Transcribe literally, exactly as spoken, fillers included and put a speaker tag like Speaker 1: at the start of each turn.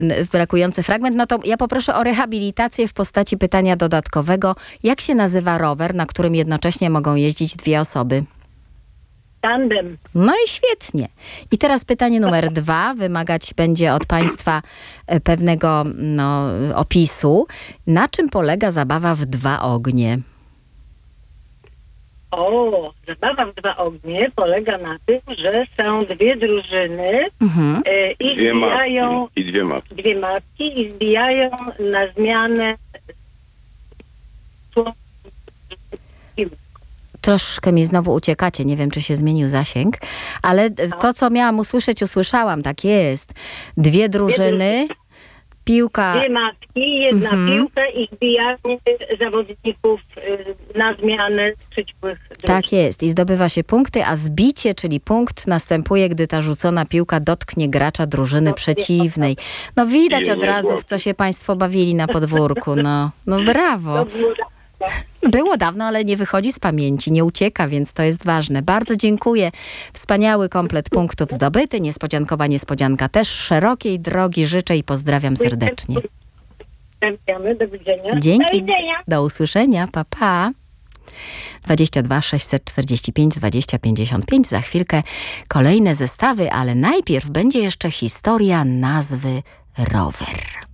Speaker 1: brakujący fragment. No to ja poproszę o rehabilitację w postaci pytania dodatkowego. Jak się nazywa rower, na którym jednocześnie mogą jeździć dwie osoby?
Speaker 2: Tandem.
Speaker 1: No i świetnie. I teraz pytanie numer dwa. Wymagać będzie od państwa pewnego no, opisu. Na czym polega zabawa w dwa ognie?
Speaker 2: O, zabawa w dwa ognie polega na tym, że są dwie drużyny
Speaker 1: Mhm.
Speaker 2: e, i
Speaker 3: Dwie
Speaker 2: zbijają
Speaker 3: matki i dwie matki.
Speaker 2: dwie matki i zbijają na zmianę
Speaker 1: Troszkę mi znowu uciekacie, nie wiem, czy się zmienił zasięg, ale to, co miałam usłyszeć, usłyszałam, tak jest. Dwie drużyny, piłka...
Speaker 2: dwie matki, jedna
Speaker 1: Mhm.
Speaker 2: piłka i zbijanie zawodników y, na zmianę przeciwnych drużyn.
Speaker 1: Tak jest i zdobywa się punkty, a zbicie, czyli punkt, następuje, gdy ta rzucona piłka dotknie gracza drużyny przeciwnej. No widać
Speaker 3: Nie,
Speaker 1: od
Speaker 3: nie
Speaker 1: razu,
Speaker 3: było.
Speaker 1: w co się państwo bawili na podwórku. No, no brawo.
Speaker 2: To było tak.
Speaker 1: Było dawno, ale nie wychodzi z pamięci, nie ucieka, więc to jest ważne. Bardzo dziękuję. Wspaniały komplet punktów zdobyty. Niespodziankowa niespodzianka też. Szerokiej drogi życzę i pozdrawiam serdecznie.
Speaker 2: Dziękujemy, do widzenia.
Speaker 1: Dzięki.
Speaker 2: Do widzenia.
Speaker 1: Do usłyszenia. Pa, pa. dwadzieścia dwa sześćset czterdzieści pięć dwadzieścia pięćdziesiąt pięć. Za chwilkę kolejne zestawy, ale najpierw będzie jeszcze historia nazwy rower.